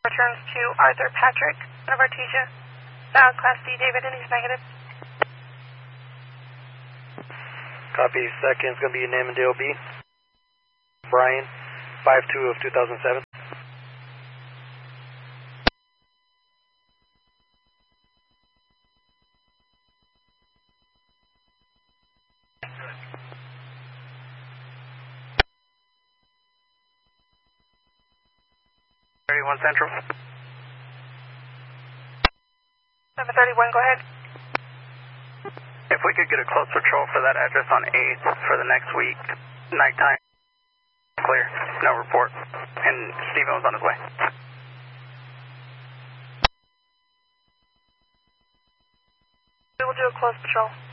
Returns to Arthur Patrick, son of Artesia. Bound Class D, David, and he's negative. Copy. Second's going to be name and DOB. Brian, 5/2 of 2007. Central. 731, go ahead. If we could get a close patrol for that address on 8th for the next week, nighttime, clear, no report, and Steven was on his way. We will do a close patrol.